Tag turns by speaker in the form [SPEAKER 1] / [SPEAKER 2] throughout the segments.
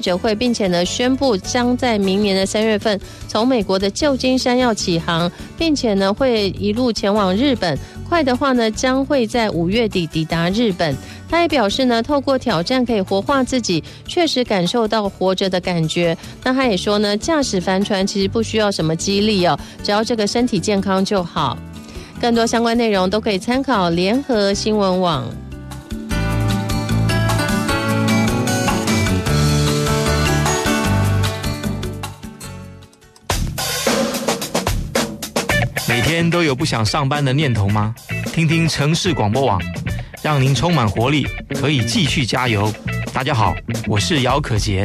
[SPEAKER 1] 者会，并且呢宣布将在明年的3月份从美国的旧金山要起航，并且呢会一路前往日本，快的话呢将会在5月底抵达日本。他也表示呢，透过挑战可以活化自己，确实感受到活着的感觉。那他也说呢，驾驶帆船其实不需要什么激励哦，只要这个身体健康就好。更多相关内容都可以参考联合新闻网。
[SPEAKER 2] 每天都有不想上班的念头吗？听听城市广播网，让您充满活力，可以继续加油。大家好，我是姚可杰。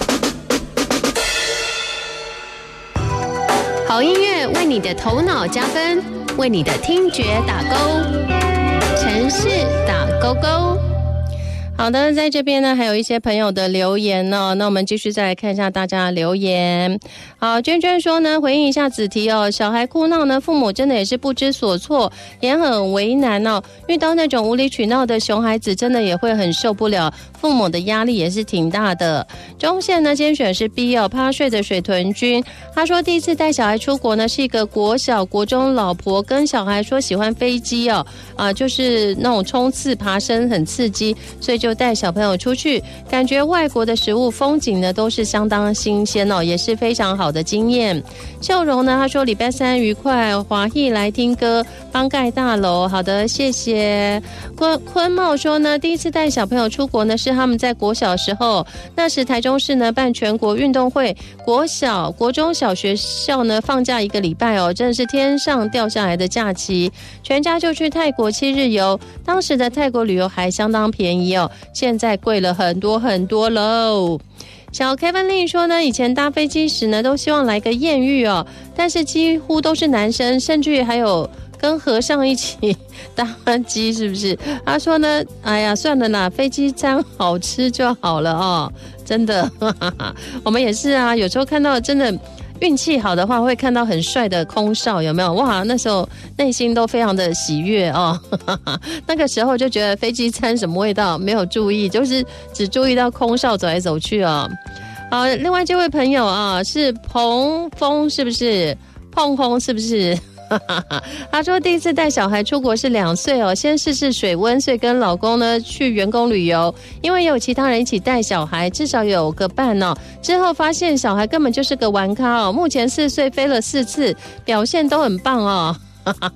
[SPEAKER 1] 好音乐为你的头脑加分，为你的听觉打勾。城市打勾勾。好的，在这边呢还有一些朋友的留言哦，那我们继续再来看一下大家的留言。好，娟娟说呢，回应一下子题哦，小孩哭闹呢，父母真的也是不知所措，也很为难哦。遇到那种无理取闹的熊孩子，真的也会很受不了，父母的压力也是挺大的。中线呢，今天选是 B 哦，趴睡的水豚君，他说第一次带小孩出国呢，是一个国小国中老婆跟小孩说喜欢飞机哦，就是那种冲刺爬升很刺激，所以就带小朋友出去，感觉外国的食物风景呢都是相当新鲜哦，也是非常好的经验。秀荣呢，他说礼拜3愉快，华裔来听歌，帮盖大楼。好的，谢谢。坤茂说呢，第一次带小朋友出国呢，是他们在国小时候，那时台中市呢办全国运动会，国小、国中小学校呢放假1个礼拜哦，真的是天上掉下来的假期，全家就去泰国7日游。当时的泰国旅游还相当便宜哦，现在贵了很多很多喽。小 Kevin Lee 说呢，以前搭飞机时呢，都希望来个艳遇哦，但是几乎都是男生，甚至于还有跟和尚一起搭机，是不是？他说呢，哎呀，算了啦，飞机餐好吃就好了哦，真的，我们也是啊，有时候看到真的。运气好的话，会看到很帅的空少，有没有？哇，那时候内心都非常的喜悦哦。那个时候就觉得飞机餐什么味道没有注意，就是只注意到空少走来走去哦。好，另外这位朋友啊，是彭峰，是不是？碰轰是不是？他说第一次带小孩出国是2岁哦，先试试水温，所以跟老公呢去员工旅游，因为有其他人一起带小孩，至少有个伴哦。之后发现小孩根本就是个玩咖哦，目前4岁飞了4次，表现都很棒哦。